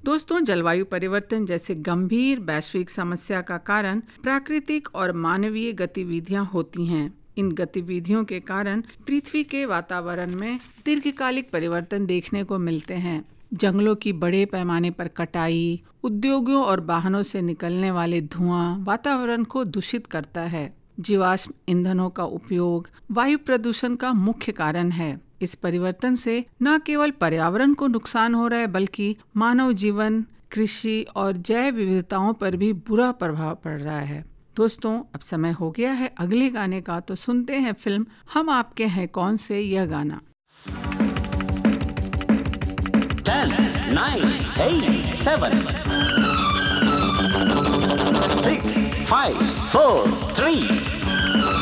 दोस्तों, जलवायु परिवर्तन जैसे गंभीर वैश्विक समस्या का कारण प्राकृतिक और मानवीय गतिविधियां होती हैं। इन गतिविधियों के कारण पृथ्वी के वातावरण में दीर्घकालिक परिवर्तन देखने को मिलते हैं। जंगलों की बड़े पैमाने पर कटाई, उद्योगों और वाहनों से निकलने वाले धुआं वातावरण को दूषित करता है। जीवाश्म ईंधनों का उपयोग वायु प्रदूषण का मुख्य कारण है। इस परिवर्तन से न केवल पर्यावरण को नुकसान हो रहा है, बल्कि मानव जीवन, कृषि और जैव विविधताओं पर भी बुरा प्रभाव पड़ रहा है। दोस्तों, अब समय हो गया है अगले गाने का, तो सुनते हैं फिल्म हम आपके हैं कौन से यह गाना। 10, 9, 8, 7, 6, 5, 4, 3